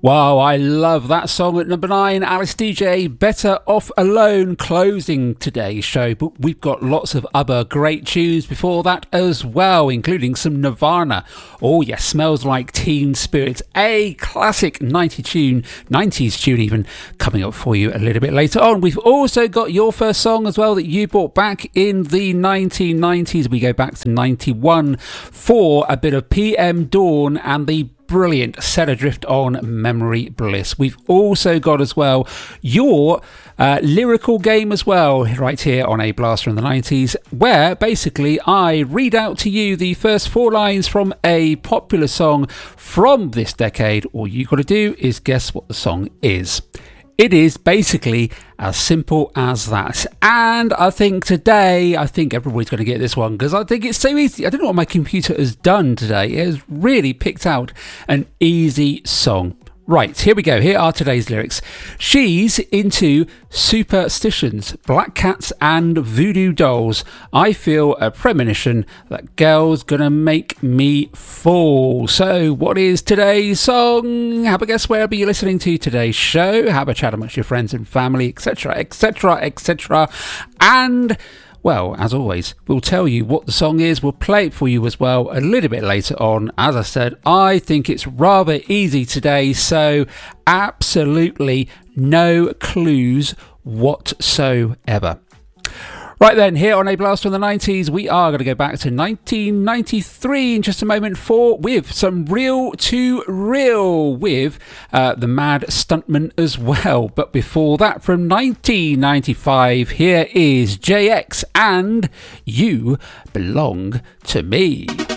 Wow, I love that song at number 9, Alice DJ, Better Off Alone, closing today's show. But we've got lots of other great tunes before that as well, including some Nirvana. Oh yes, Smells Like Teen Spirit, a classic 90s tune even, coming up for you a little bit later on. We've also got your first song as well that you brought back in the 1990s. We go back to 91 for a bit of PM Dawn and the brilliant Set Adrift on Memory Bliss. We've also got as well your lyrical game as well, right here on A Blast from the 90s, where basically I read out to you the first 4 lines from a popular song from this decade. All you got to do is guess what the song is. It is basically as simple as that. And I think today, everybody's going to get this one because I think it's so easy. I don't know what my computer has done today. It has really picked out an easy song. Right, here we go. Here are today's lyrics. She's into superstitions, black cats and voodoo dolls. I feel a premonition that girl's gonna make me fall. So what is today's song? Have a guess wherever you're listening to today's show. Have a chat amongst your friends and family, etc, etc, etc. And well, as always, we'll tell you what the song is. We'll play it for you as well a little bit later on. As I said, I think it's rather easy today, so absolutely no clues whatsoever. Right then, here on A Blast from the 90s, we are going to go back to 1993 in just a moment with some Real to Real with the Mad Stuntman as well. But before that, from 1995, here is JX and You Belong to Me.